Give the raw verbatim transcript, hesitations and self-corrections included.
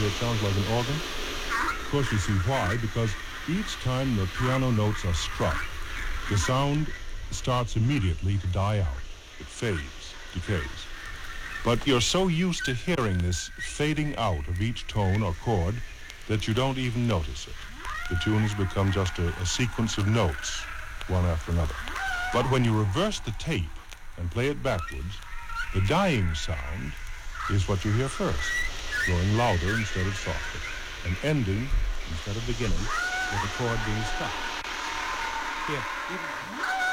say it sounds like an organ? Of course, you see why, because each time the piano notes are struck, the sound starts immediately to die out. It fades, decays. But you're so used to hearing this fading out of each tone or chord that you don't even notice it. The tune has become just a, a sequence of notes, one after another. But when you reverse the tape and play it backwards, the dying sound is what you hear first, growing louder instead of softer, and ending instead of beginning with the chord being stopped. Here.